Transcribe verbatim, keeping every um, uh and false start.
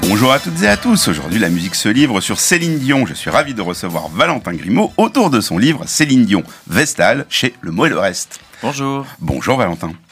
Bonjour à toutes et à tous, aujourd'hui la musique se livre sur Céline Dion. Je suis ravi de recevoir Valentin Grimaud autour de son livre Céline Dion, Vestale, chez Le Mot et le Reste. Bonjour. Bonjour Valentin.